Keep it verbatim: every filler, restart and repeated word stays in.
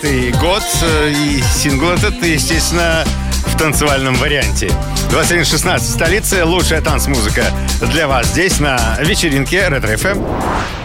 И год, и сингл этот, естественно, в танцевальном варианте. двадцать один шестнадцать в столице. Лучшая танцмузыка для вас здесь, на вечеринке Ретро эф эм.